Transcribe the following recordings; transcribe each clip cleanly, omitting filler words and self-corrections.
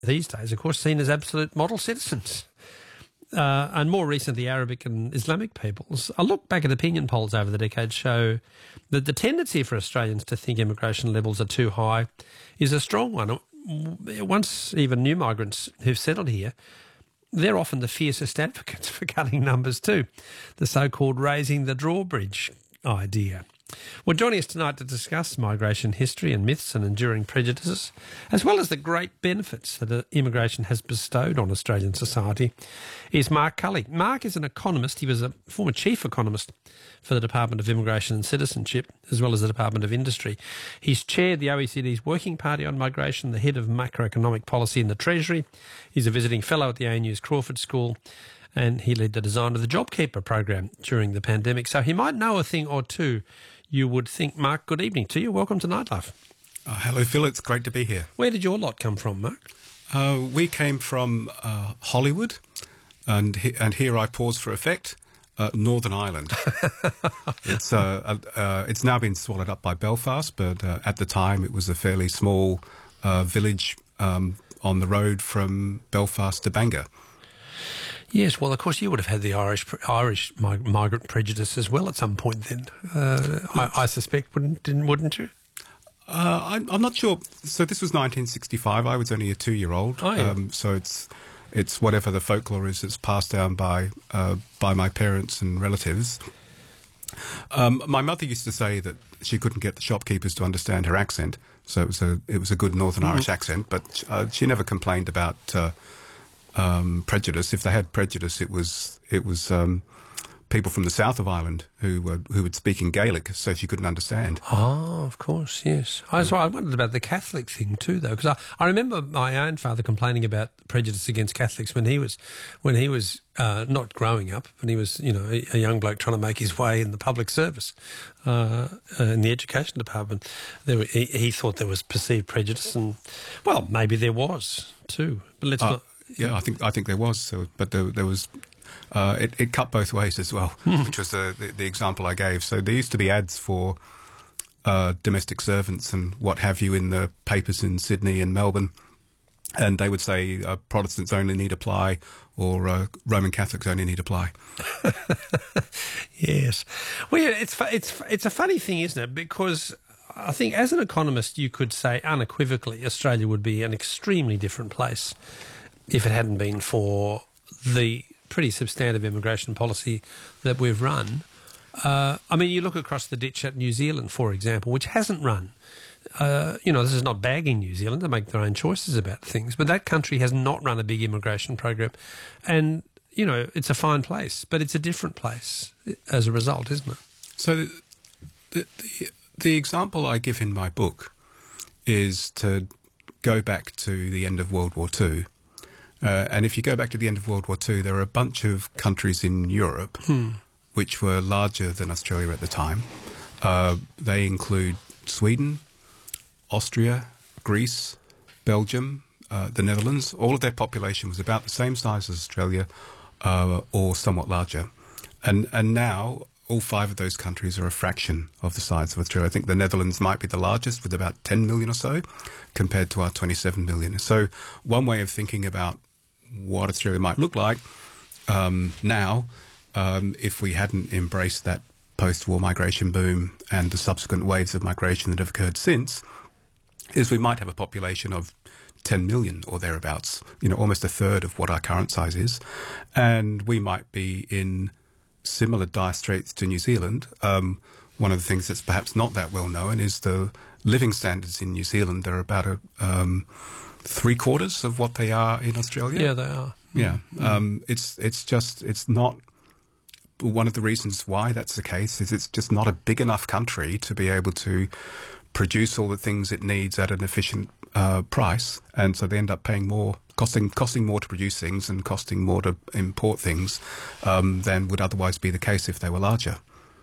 these days, of course, seen as absolute model citizens. And more recently, Arabic and Islamic peoples. A look back at opinion polls over the decades show that the tendency for Australians to think immigration levels are too high is a strong one. Once even new migrants who've settled here, they're often the fiercest advocates for cutting numbers too, the so-called raising the drawbridge idea. Well, joining us tonight to discuss migration history and myths and enduring prejudices, as well as the great benefits that immigration has bestowed on Australian society, is Mark Cully. Mark is an economist. He was a former chief economist for the Department of Immigration and Citizenship, as well as the Department of Industry. He's chaired the OECD's Working Party on Migration, the head of macroeconomic policy in the Treasury. He's a visiting fellow at the ANU's Crawford School, and he led the design of the JobKeeper program during the pandemic. So he might know a thing or two, you would think. Mark, good evening to you. Welcome to Nightlife. Hello, Phil. It's great to be here. Where did your lot come from, Mark? We came from Hollywood, and here I pause for effect, Northern Ireland. It's now been swallowed up by Belfast, but at the time it was a fairly small village on the road from Belfast to Bangor. Yes, well, of course, you would have had the Irish migrant prejudice as well at some point then, I suspect, wouldn't you? I'm not sure. So this was 1965. I was only a 2-year-old. Oh, yeah. So it's whatever the folklore is that's passed down by my parents and relatives. My mother used to say that she couldn't get the shopkeepers to understand her accent, so it was a good Northern Irish accent, but she never complained about prejudice. If they had prejudice, it was people from the south of Ireland who would speak in Gaelic, so she couldn't understand. Oh, of course, yes. I wondered about the Catholic thing too, though, because I remember my own father complaining about prejudice against Catholics when he was not growing up, when he was a young bloke trying to make his way in the public service in the education department. He thought there was perceived prejudice, and well, maybe there was too, but let's not. Yeah, I think there was. So, but there was. It cut both ways as well, which was the example I gave. So there used to be ads for domestic servants and what have you in the papers in Sydney and Melbourne, and they would say Protestants only need apply, or Roman Catholics only need apply. Yes, well, yeah, it's a funny thing, isn't it? Because I think as an economist, you could say unequivocally Australia would be an extremely different place if it hadn't been for the pretty substantive immigration policy that we've run. I mean, you look across the ditch at New Zealand, for example, which hasn't run. This is not bagging New Zealand. They make their own choices about things. But that country has not run a big immigration program. And, it's a fine place, but it's a different place as a result, isn't it? So the example I give in my book is to go back to the end of World War II. And if you go back to the end of World War II, there are a bunch of countries in Europe which were larger than Australia at the time. They include Sweden, Austria, Greece, Belgium, the Netherlands. All of their population was about the same size as Australia, or somewhat larger. And now all 5 of those countries are a fraction of the size of Australia. I think the Netherlands might be the largest with about 10 million or so, compared to our 27 million. So one way of thinking about what Australia might look like now, if we hadn't embraced that post-war migration boom and the subsequent waves of migration that have occurred since, is we might have a population of 10 million or thereabouts, almost a third of what our current size is, and we might be in similar dire straits to New Zealand. One of the things that's perhaps not that well known is the living standards in New Zealand. They're about 3/4 of what they are in Australia. Yeah, they are. Yeah. It's not. One of the reasons why that's the case is it's just not a big enough country to be able to produce all the things it needs at an efficient price, and so they end up paying more, costing more to produce things and costing more to import things than would otherwise be the case if they were larger.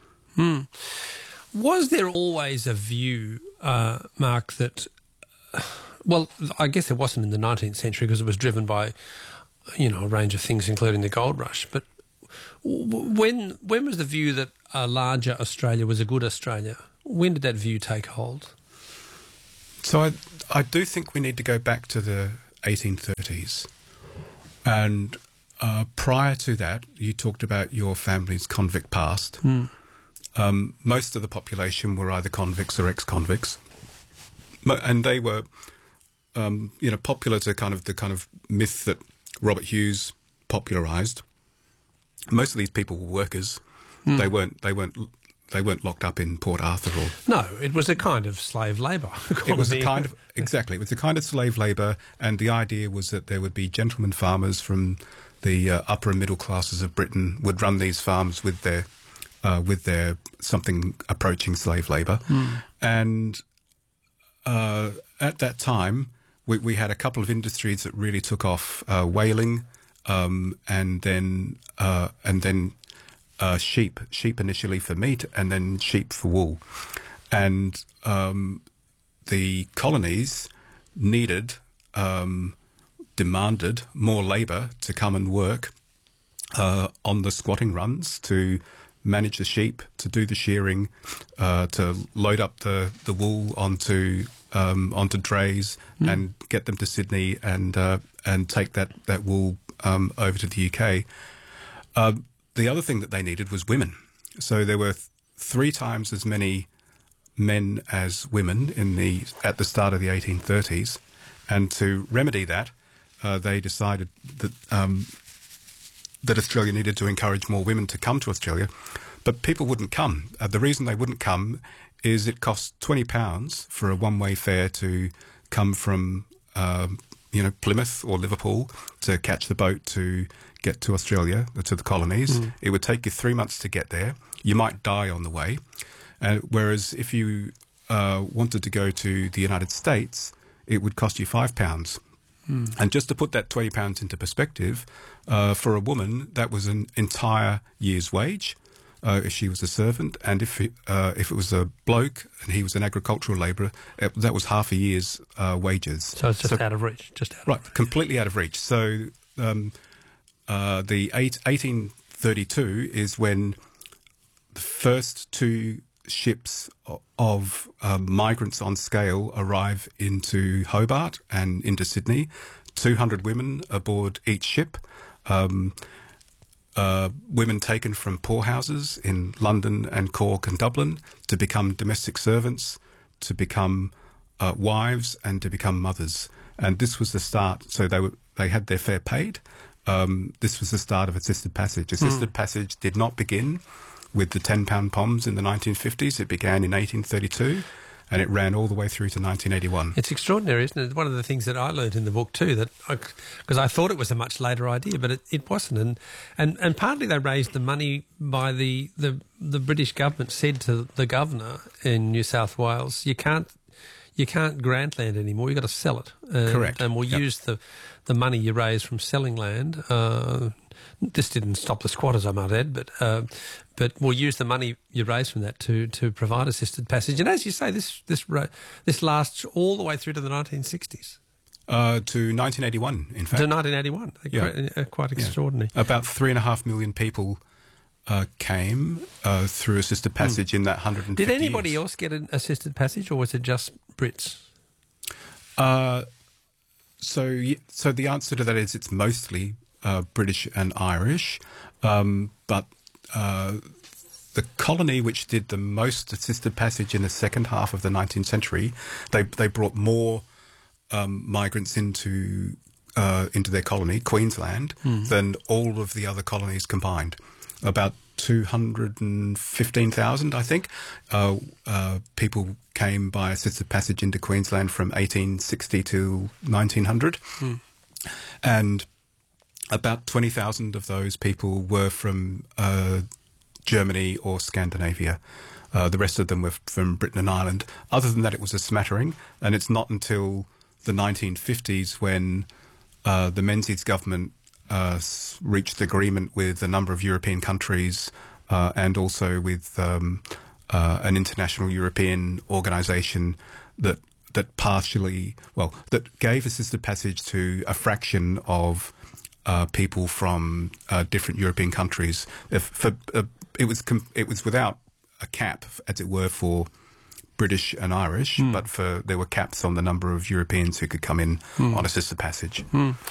Was there always a view, Mark, that... Well, I guess it wasn't in the 19th century because it was driven by, a range of things, including the gold rush. But when was the view that a larger Australia was a good Australia? When did that view take hold? So I do think we need to go back to the 1830s. And prior to that, you talked about your family's convict past. Most of the population were either convicts or ex-convicts, and they were, popular to the kind of myth that Robert Hughes popularised. Most of these people were workers. They weren't locked up in Port Arthur or. No, it was a kind of slave labour. It was a kind of exactly. It was a kind of slave labour, and the idea was that there would be gentlemen farmers from the upper and middle classes of Britain would run these farms with their something approaching slave labour, and at that time we had a couple of industries that really took off: whaling, and then sheep initially for meat, and then sheep for wool, and the colonies demanded more labour to come and work on the squatting runs, to manage the sheep, to do the shearing, to load up the wool onto drays and get them to Sydney and take that wool over to the UK. The other thing that they needed was women. So there were 3 times as many men as women at the start of the 1830s, and to remedy that, they decided that Australia needed to encourage more women to come to Australia, but people wouldn't come. The reason they wouldn't come is it cost £20 for a one-way fare to come from Plymouth or Liverpool to catch the boat to get to Australia, to the colonies. It would take you 3 months to get there. You might die on the way. Whereas if you wanted to go to the United States, it would cost you £5. And just to put that £20 into perspective, for a woman, that was an entire year's wage if she was a servant, and if it was a bloke and he was an agricultural labourer, that was half a year's wages. So it's just out of reach. Completely out of reach. So the 1832 is when the first 2 ships of migrants on scale arrive into Hobart and into Sydney. 200 women aboard each ship. Women taken from poorhouses in London and Cork and Dublin to become domestic servants, to become wives, and to become mothers. And this was the start. So they had their fare paid. This was the start of assisted passage. Assisted passage did not begin with the £10 POMs in the 1950s. It began in 1832, and it ran all the way through to 1981. It's extraordinary, isn't it? One of the things that I learned in the book too, because I thought it was a much later idea, but it wasn't. And partly they raised the money by the British government said to the governor in New South Wales, you can't grant land anymore. You've got to sell it. Correct. And we'll use the money you raise from selling land. This didn't stop the squatters, I might add, but we'll use the money you raise from that to provide assisted passage. And as you say, this lasts all the way through to the 1960s. To 1981, in fact. To 1981. Yeah. Quite extraordinary. Yeah. About 3.5 million people came through assisted passage in that 150 Did anybody else get an assisted passage, or was it just Brits? So the answer to that is it's mostly British and Irish, but the colony which did the most assisted passage in the second half of the 19th century, they brought more migrants into their colony, Queensland, than all of the other colonies combined. About 215,000, I think, people came by assisted passage into Queensland from 1860 to 1900, and about 20,000 of those people were from Germany or Scandinavia. The rest of them were from Britain and Ireland. Other than that, it was a smattering, and it's not until the 1950s when the Menzies government reached agreement with a number of European countries and also with an international European organisation that gave assisted passage to a fraction of people from different European countries. It was without a cap, as it were, for British and Irish, but there were caps on the number of Europeans who could come in on a sister passage.